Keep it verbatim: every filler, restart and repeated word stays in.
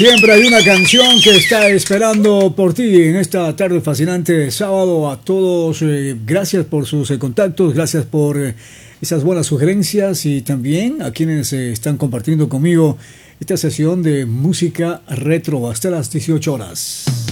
Siempre hay una canción que está esperando por ti en esta tarde fascinante de sábado. A todos, eh, gracias por sus eh, contactos, gracias por eh, esas buenas sugerencias y también a quienes eh, están compartiendo conmigo esta sesión de música retro hasta las dieciocho horas.